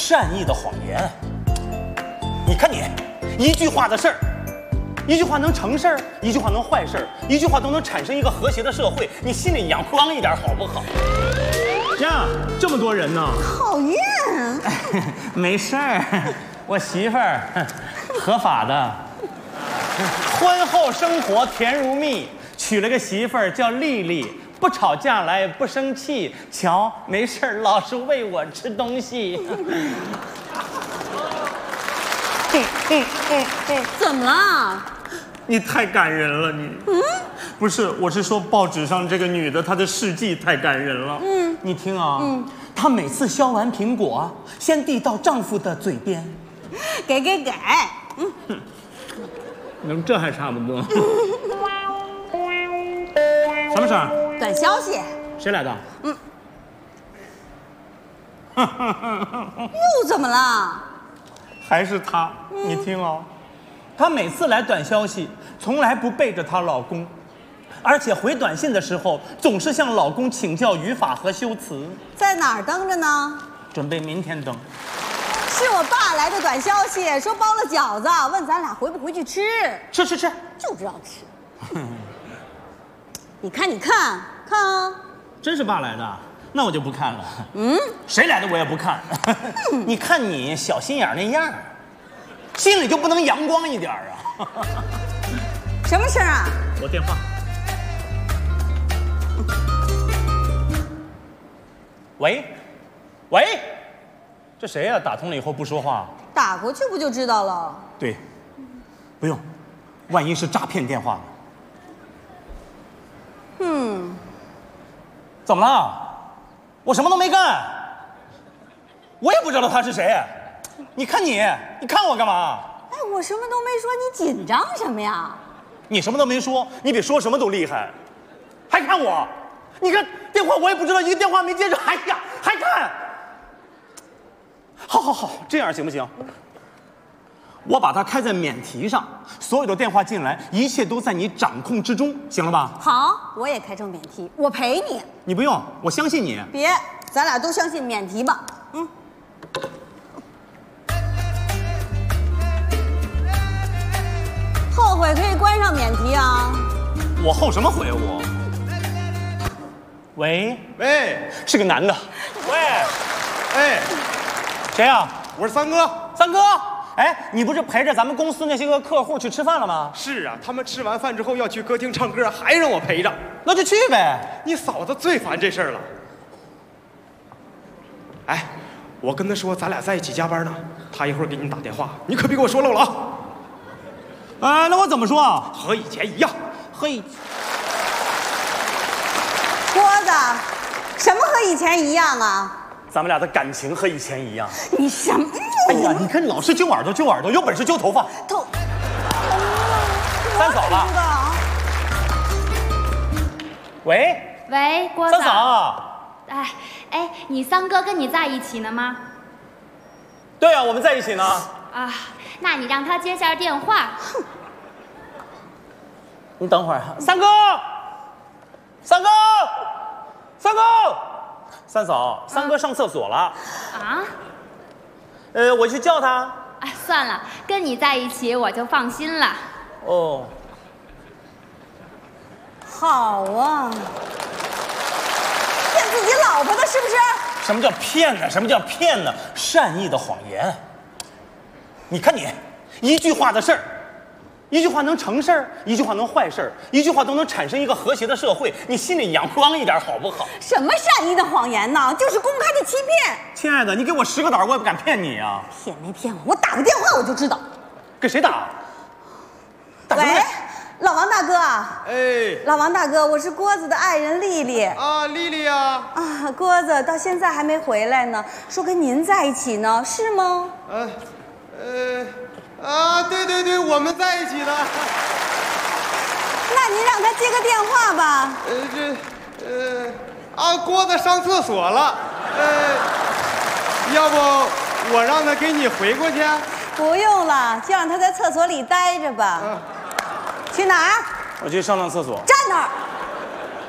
善意的谎言。你看你，一句话的事儿，一句话能成事儿，一句话能坏事儿，一句话都能产生一个和谐的社会。你心里阳光一点好不好？呀，这么多人呢！ 讨厌。 没事儿，我媳妇儿合法的，婚后生活甜如蜜，娶了个媳妇儿叫丽丽，不吵架来不生气，瞧没事儿老是喂我吃东西。 怎么了？ 你太感人了，你。不是，我是说报纸上这个女的，她的事迹太感人了。你听啊，她每次削完苹果，先递到丈夫的嘴边， 给。 这还差不多。什么事儿？ 短消息。 谁来的？ 又怎么了？ 还是她。你听啊，她每次来短消息，从来不背着她老公。而且回短信的时候，总是向老公请教语法和修辞。 在哪儿登着呢？ 准备明天登。 是我爸来的短消息，说包了饺子，问咱俩回不回去吃。 吃， 就知道吃。你看啊！ 真是爸来的，那我就不看了。谁来的我也不看。你看你小心眼那样，心里就不能阳光一点啊？ 什么事儿啊？ 我电话。喂，这谁呀？打通了以后不说话。 打过去不就知道了？ 对，不用，万一是诈骗电话呢？怎么了？我什么都没干，我也不知道他是谁。你看我干嘛？ 哎，我什么都没说，你紧张什么呀？ 你什么都没说，你比说什么都厉害，还看我？你看电话我也不知道，一个电话没接着，还看。好，这样行不行？我把它开在免提上，所有的电话进来，一切都在你掌控之中，行了吧？ 好，我也开成免提，我陪你。 你不用，我相信你。 别，咱俩都相信免提吧。后悔可以关上免提啊。 我后什么悔我？喂，是个男的。 哎， 谁呀？ 我是三哥。 三哥，哎，你不是陪着咱们公司那些个客户去吃饭了吗？ 是啊，他们吃完饭之后要去歌厅唱歌，还让我陪着。 那就去呗。 你嫂子最烦这事儿了。哎，我跟她说咱俩在一起加班呢，她一会儿给你打电话，你可别给我说漏了啊。 那我怎么说啊？ 和以前一样。 郭子，什么和以前一样啊？ 咱们俩的感情和以前一样。 你什么？ 哎呀，你看老是揪耳朵，有本事揪头发。三嫂吧。 喂，郭三嫂。 哎，你三哥跟你在一起呢吗？ 对啊，我们在一起呢。 啊，那你让他接下电话。 你等会儿，三哥，三嫂，三哥上厕所了。 啊？ 我去叫他。 哎，算了，跟你在一起我就放心了。 哦， 好啊，骗自己老婆的是不是？ 什么叫骗呢？什么叫骗呢？善意的谎言。你看你，一句话的事儿，一句话能成事儿，一句话能坏事儿，一句话都能产生一个和谐的社会。你心里阳光一点好不好？ 什么善意的谎言呢？就是公开的欺骗。 亲爱的，你给我10个胆，我也不敢骗你啊！ 骗没骗我？我打个电话我就知道。 给谁打？ 喂，老王大哥。 哎， 老王大哥，我是郭子的爱人丽丽。 啊，丽丽呀。 啊，郭子到现在还没回来呢，说跟您在一起呢，是吗？ 对，我们在一起呢。 那您让他接个电话吧。 郭子上厕所了。要不我让他给你回过去？ 不用了，就让他在厕所里待着吧。去哪儿？ 我去上厕所。 站那儿。